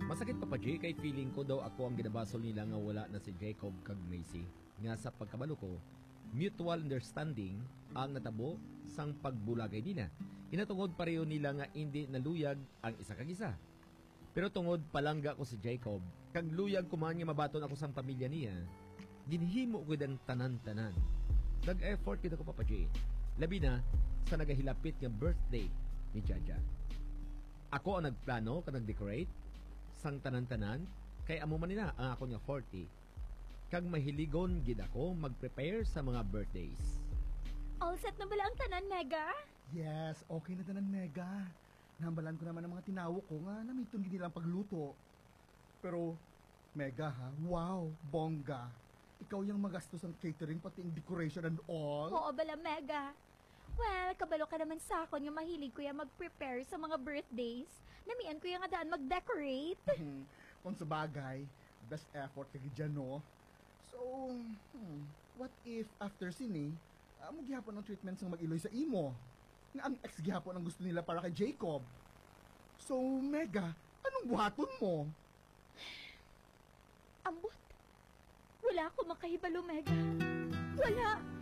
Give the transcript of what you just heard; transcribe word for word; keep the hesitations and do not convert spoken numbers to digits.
Masakit pa pa, Jay, kay feeling ko daw ako ang ginabasol nila nga wala na si Jacob kag Macy. Nga sa pagkabalo ko, mutual understanding ang natabo sang pagbulagay nila. Inatungod pareho nila nga hindi naluyag ang isa kag isa. Pero tungod palangga ko si Jacob, kag luyag ko man nga mabaton ako sang pamilya niya, ginhimo ko dan tanan-tanan. Nag-effort kita ko pa pa, Jay. Labi na sa nagahilapit nga birthday ni Jaja. Ako ang nagplano kag nag-decorate sang tanan-tanan kay amo man nila ang ako nga forty. Kag mahiligon gid ako mag-prepare sa mga birthdays. All set na bala ang tanan, Mega? Yes, okay na tanan, Mega. Nambalan ko naman ang mga tinawag ko nga namiton gid nilang pagluto. Pero, Mega ha, wow, bongga. Ikaw yung magastos ang catering pati ang decoration and all. Oo bala, Mega. Well, kabalo ka naman sa akon nga mahilig ko yung mag-prepare sa mga birthdays. Namian ko yung nga daan mag-decorate. Kung sa bagay, best effort kag dyan, no? So, hmm, what if after sini, uh, magyapon ang treatment sang mag-iloy sa imo? Nga ang ex-gihapon ang gusto nila para kay Jacob. So, Mega, anong buhaton mo? Ambot. Wala ako makahibalo, Mega. Wala.